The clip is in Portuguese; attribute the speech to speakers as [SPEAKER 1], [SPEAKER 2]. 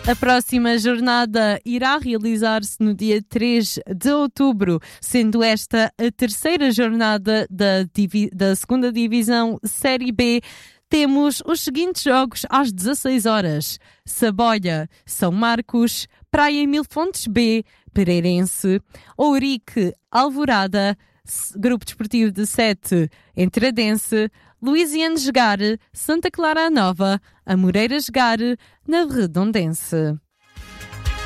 [SPEAKER 1] A próxima jornada irá realizar-se no dia 3 de outubro, sendo esta a terceira jornada da segunda Divisão Série B. Temos os seguintes jogos às 16 horas. Saboia, São Marcos, Praia Mil Fontes B, Pereirense, Ourique, Alvorada, Grupo Desportivo de Sete, Entradense, Luisiano Jogar, Santa Clara Nova, Amoreiras Jogar, na Redondense.